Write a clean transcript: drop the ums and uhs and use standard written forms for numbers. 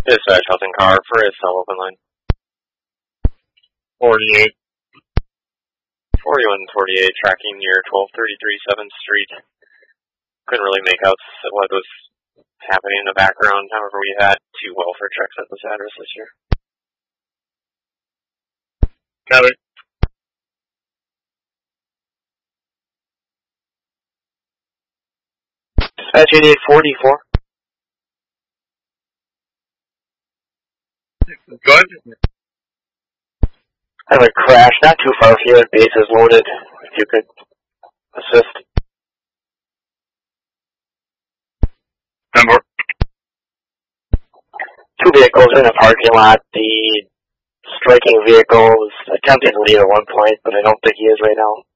Dispatch Hudson car for a cell open line. 48. 4148, tracking near 1233 7th Street. Couldn't really make out what was happening in the background. However, we had 2 welfare checks at this address this year. Copy. Dispatch 8844. Go ahead. I have a crash not too far from here. Base is loaded. If you could assist. Number. 2 vehicles in a parking lot. The striking vehicle was attempting to leave at one point, but I don't think he is right now.